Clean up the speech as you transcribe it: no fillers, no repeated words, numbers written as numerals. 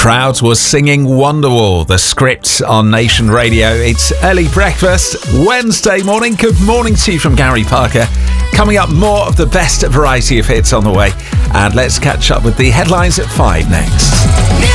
Crowds were singing Wonderwall, the script on Nation Radio. It's early breakfast, Wednesday morning. Good morning to you from Gary Parker. Coming up, more of the best variety of hits on the way. And let's catch up with the headlines at 5 next.